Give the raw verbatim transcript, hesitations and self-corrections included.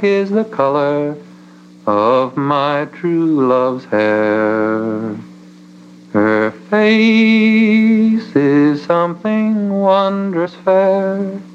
is the color of my true love's hair. Her face is something wondrous fair.